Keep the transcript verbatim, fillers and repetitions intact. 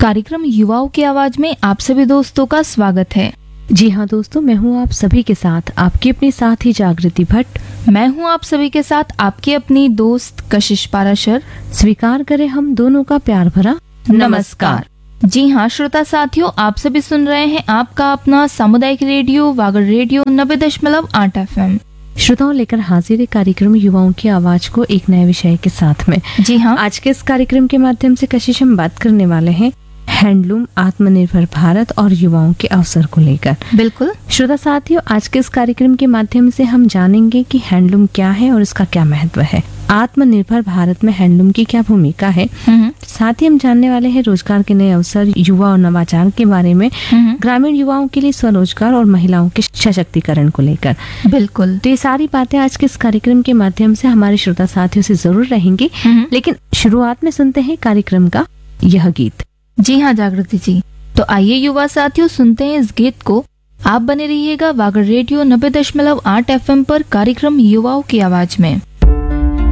कार्यक्रम युवाओं की आवाज में आप सभी दोस्तों का स्वागत है। जी हाँ दोस्तों, मैं हूँ आप सभी के साथ आपकी अपनी साथी जागृति भट्ट। मैं हूँ आप सभी के साथ आपकी अपनी दोस्त कशिश पाराशर। स्वीकार करें हम दोनों का प्यार भरा नमस्कार। जी हाँ श्रोता साथियों, आप सभी सुन रहे हैं आपका अपना सामुदायिक रेडियो वागड़ रेडियो नब्बे दशमलव आठ एफ एम। श्रोताओं, लेकर हाजिर है कार्यक्रम युवाओं की आवाज को एक नए विषय के साथ में। जी हाँ, आज के इस कार्यक्रम के माध्यम से कशिश हम बात करने वाले हैं हैंडलूम, आत्मनिर्भर भारत और युवाओं के अवसर को लेकर। बिल्कुल श्रोता साथियों, आज के इस कार्यक्रम के माध्यम से हम जानेंगे कि हैंडलूम क्या है और इसका क्या महत्व है, आत्मनिर्भर भारत में हैंडलूम की क्या भूमिका है। साथ ही हम जानने वाले हैं रोजगार के नए अवसर, युवा और नवाचार के बारे में, ग्रामीण युवाओं के लिए स्वरोजगार और महिलाओं के सशक्तिकरण को लेकर। बिल्कुल, तो ये सारी बातें आज के इस कार्यक्रम के माध्यम से हमारे श्रोता साथियों से जरूर रहेंगी। लेकिन शुरुआत में सुनते हैं कार्यक्रम का यह गीत। जी हाँ जागृति जी, तो आइए युवा साथियों सुनते हैं इस गीत को। आप बने रहिएगा वागड़ रेडियो नब्बे दशमलव आठ एफ एम पर कार्यक्रम युवाओं की आवाज में।